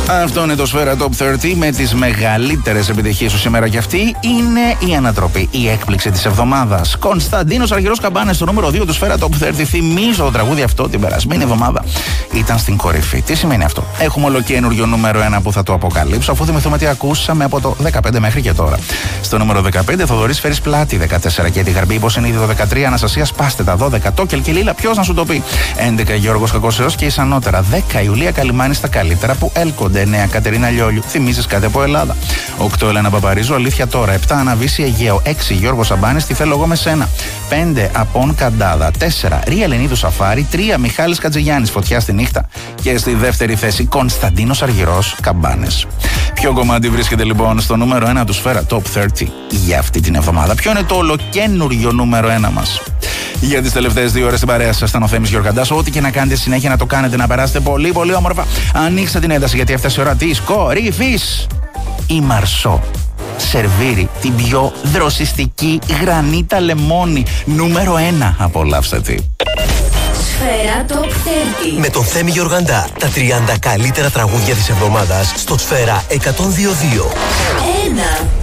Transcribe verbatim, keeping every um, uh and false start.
Αυτό είναι το Σφαίρα Top τριάντα με τις μεγαλύτερες επιτυχίες του σήμερα και αυτή είναι η ανατροπή, η έκπληξη της εβδομάδας. Κωνσταντίνος Αργυρός Καμπάνες στο νούμερο δύο του Σφαίρα Top τριάντα. Θυμίζω το τραγούδι αυτό την περασμένη εβδομάδα ήταν στην κορυφή. Τι σημαίνει αυτό? Έχουμε ολοκένουργιο νούμερο ένα που θα το αποκαλύψω αφού θυμηθούμε τι ακούσαμε από το δεκαπέντε μέχρι και τώρα. Στο νούμερο δεκαπέντε Θοδωρής Φέρης Πλάτη, δεκατέσσερα και τη Γαρμπή Υποσυνείδη, το δεκατρία Αναστασία Σπάστε, τα δώδεκα το Κελκυλίλα, ποιος να σου το πει. έντεκα Γιώργος Κακοσέος και Ισανότερα, δέκα Ιουλία Καλυμάνη στα καλύτερα που έλκονται, εννέα Κατερίνα Λιόλιου, θυμίζεις κάτι από Ελλάδα. οκτώ Ελένα Παπαρίζου, αλήθεια τώρα, επτά Αναβίση Αιγαίο, έξι Γιώργος Σαμπάνης, τι θέλω εγώ με σένα, πέντε Απόν Καντάδα, τέσσερα Ρία Ελενίδου Σαφάρη, τρία Μιχάλης Κατζηγιάννης, Φωτιά στη νύχτα και στη δεύτερη θέση Κωνσταντίνος Αργυρός Καμπάνες. Ποιο κομμάτι βρίσκεται λοιπόν στο νούμερο ένα του Σφαίρα Top τριάντα για αυτή την εβδομάδα? Ποιο είναι το ολοκένουργιο νούμερο ένα μας? Για τις τελευταίες δύο ώρες στην παρέα σας ήταν ο Θέμης Γιοργαντάς. Ό,τι και να κάνετε συνέχεια να το κάνετε, να περάσετε πολύ πολύ όμορφα. Ανοίξτε την ένταση γιατί έφτασε η ώρα της κορυφής. Η Μαρσό σερβίρει την πιο δροσιστική γρανίτα λεμόνι. Νούμερο ένα. Απολαύστε τη. Σφαίρα Top τριάντα. Με τον Θέμη Γιοργαντά. Τα τριάντα καλύτερα τραγούδια της εβδομάδας στο Σφαίρα εκατόν δύο κόμμα δύο. Ένα.